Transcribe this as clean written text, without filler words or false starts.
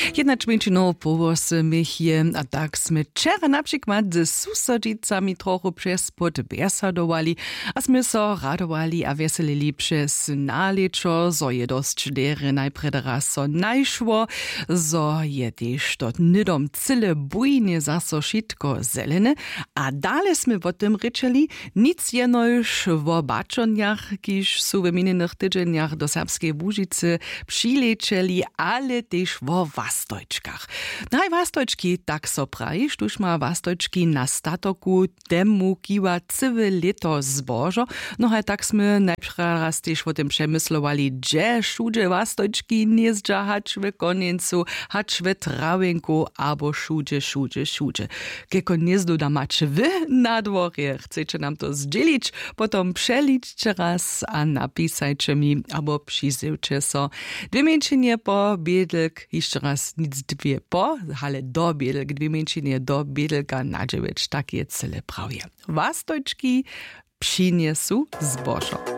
Jedna čmenčino povosmy je, a tak sme včera napríklad s susedicami trochu přespod besadovali a sme so radovali a veselili přes nálečo, zo je dosť dere najprv raz so najšło, zo je tež to nidom cyle bujnie zaso šitko zelene, a dále sme o tym rečeli nic jenož vo bačonjach, kiž sú v minulých týdženiach do Serbskej Łužice přilečeli, ale tež vo Vastojčkach. Naj Vastojčki tak so praji, štuž ma Vastojčki na statoku temu kiwa cyle leto zbožo, no aj tak sme najprv raz tež o tym przemyslovali, že šudzie Vastojčki niezdža hač v konencu, hač v travenku, abo šudzie. Keko niezdu da mač wy na dworje, chcecie nam to zdzielić, potom przeliczcie raz a napisajcie mi, abo przyzyłcie so. Dwie mięczynie po biedlk, jeszcze raz nic dwie po, ale do biedlk, dwie mięczynie do biedlka na dziewięć, tak je cele prawie. Vastojčki przyniesu zbożo.